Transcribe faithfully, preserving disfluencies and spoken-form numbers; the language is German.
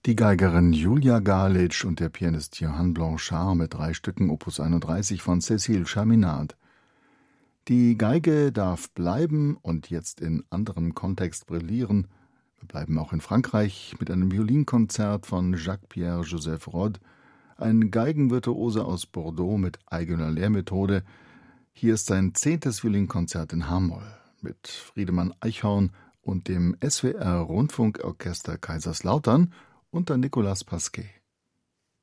Die Geigerin Julia Galić und der Pianist Johann Blanchard mit drei Stücken Opus einunddreißig von Cécile Chaminade. Die Geige darf bleiben und jetzt in anderem Kontext brillieren. Wir bleiben auch in Frankreich mit einem Violinkonzert von Jacques-Pierre Joseph Rod, ein Geigenvirtuose aus Bordeaux mit eigener Lehrmethode. Hier ist sein zehntes Violinkonzert in H-Moll mit Friedemann Eichhorn und dem S W R Rundfunkorchester Kaiserslautern unter Nicolas Pasquet.